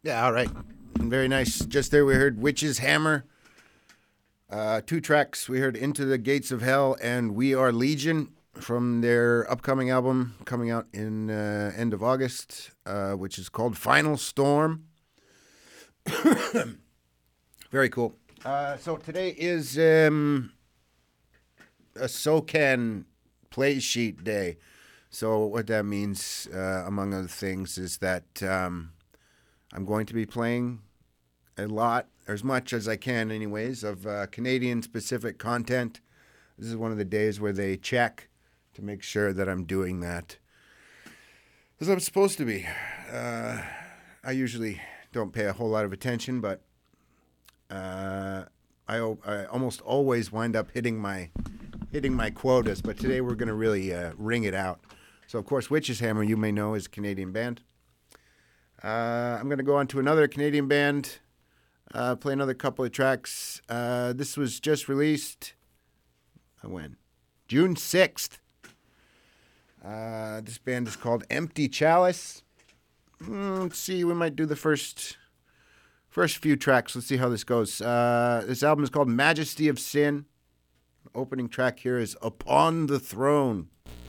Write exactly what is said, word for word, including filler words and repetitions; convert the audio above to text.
Yeah, all right. Very nice. Just there we heard Witch's Hammer. Uh, two tracks. We heard Into the Gates of Hell and We Are Legion from their upcoming album coming out in uh, end of August, uh, which is called Final Storm. Very cool. Uh, so today is um, a SOCAN play sheet day. So what that means, uh, among other things, is that um, I'm going to be playing a lot, or as much as I can anyways, of uh, Canadian-specific content. This is one of the days where they check to make sure that I'm doing that as I'm supposed to be. Uh, I usually don't pay a whole lot of attention, but uh, I, I almost always wind up hitting my hitting my quotas. But today we're going to really uh, ring it out. So, of course, Witch's Hammer, you may know, is a Canadian band. Uh, I'm going to go on to another Canadian band, uh, play another couple of tracks. Uh, this was just released, uh, when? June sixth. Uh, this band is called Empty Chalice. Mm, let's see, we might do the first first few tracks. Let's see how this goes. Uh, this album is called Majesty of Sin. The opening track here is Upon the Throne.